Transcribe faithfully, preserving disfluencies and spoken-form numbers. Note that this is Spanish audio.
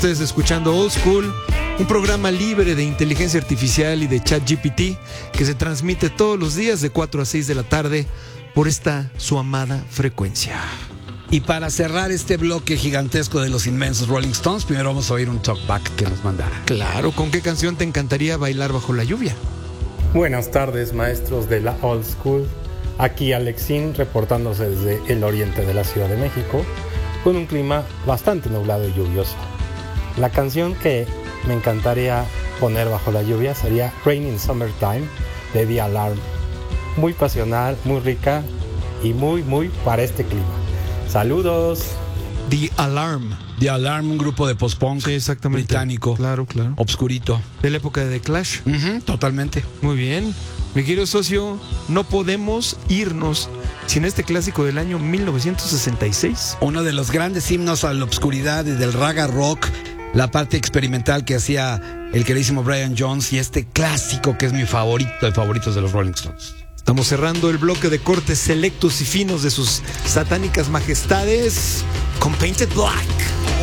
ustedes escuchando Old School, un programa libre de inteligencia artificial y de ChatGPT que se transmite todos los días de cuatro a seis de la tarde por esta su amada frecuencia. Y para cerrar este bloque gigantesco de los inmensos Rolling Stones, primero vamos a oír un talkback que nos mandaron. Claro, ¿con qué canción te encantaría bailar bajo la lluvia? Buenas tardes, maestros de la Old School. Aquí Alexín reportándose desde el oriente de la Ciudad de México, con un clima bastante nublado y lluvioso. La canción que me encantaría poner bajo la lluvia sería Rain in Summertime de The Alarm. Muy pasional, muy rica y muy, muy para este clima. ¡Saludos! The Alarm. The Alarm, un grupo de post-punk Sí, exactamente. británico. Claro, claro. Obscurito. De la época de The Clash. Uh-huh, totalmente. Muy bien. Mi querido socio, no podemos irnos sin este clásico del año mil novecientos sesenta y seis. Uno de los grandes himnos a la obscuridad y del raga rock, la parte experimental que hacía el queridísimo Brian Jones y este clásico que es mi favorito de favoritos de los Rolling Stones. Estamos cerrando el bloque de cortes selectos y finos de sus satánicas majestades con Painted Black.